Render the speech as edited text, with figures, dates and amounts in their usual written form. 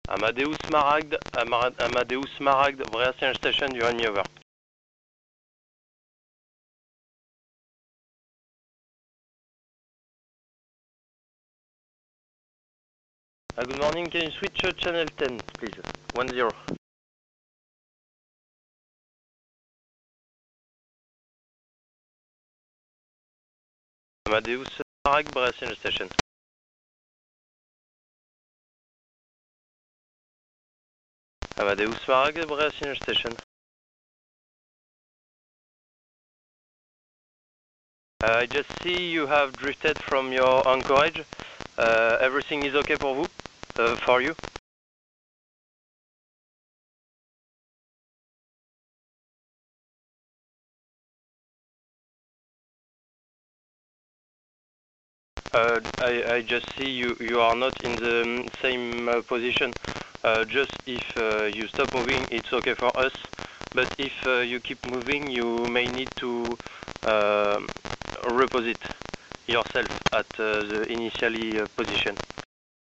Amadeus Smaragd, Bréassienne Station, du Remy over. Good morning, can you switch channel 10, please? 10. Amadeus Smaragd, Bréassienne Station. Amadeus Smaragd, Bréassienne Station. I just see you have drifted from your anchorage. Everything is okay for you? I just see you are not in the same position. Just if you stop moving, it's okay for us. But if you keep moving, you may need to reposit yourself at the initially position.